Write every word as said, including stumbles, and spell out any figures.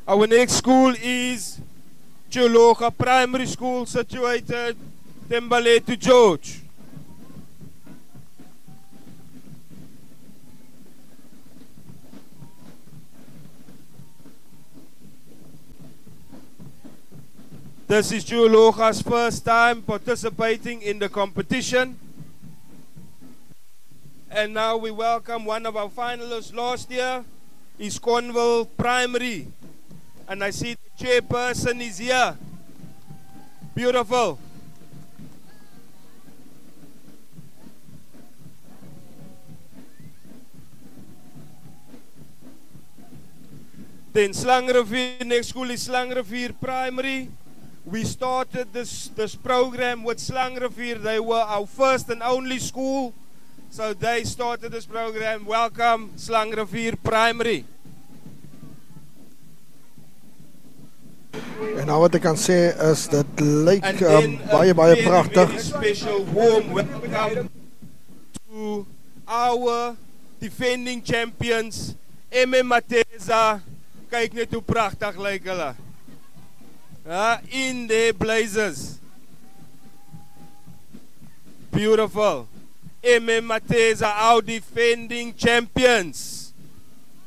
Our next school is Geologa Primary School, situated Tembaletu George. This is Geologa's first time participating in the competition. And now we welcome one of our finalists last year, is Cornwall Primary. And I see the chairperson is here. Beautiful. Then Slangenrivier, next school is Slangenrivier Primary. We started this, this program with Slangenrivier. They were our first and only school. So they started this program. Welcome, Slangenrivier Primary. En nou wat ek kan sê is dit lyk um, baie baie pragtig. Very special warm welcome to our defending champions, M M Mateza. Kyk net hoe pragtig lyk hulle. Uh, in their blazers. Beautiful. M M Mateza, our defending champions.